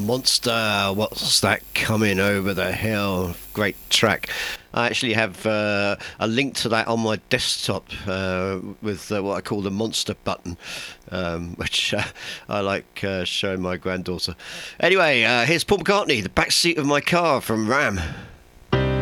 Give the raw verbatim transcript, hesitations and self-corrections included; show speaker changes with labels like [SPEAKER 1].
[SPEAKER 1] Monster. What's that coming over the hill? Great track. I actually have uh, a link to that on my desktop uh, with uh, what I call the Monster button, um, which uh, I like uh, showing my granddaughter. Anyway, uh, here's Paul McCartney, The Backseat of My Car from Ram.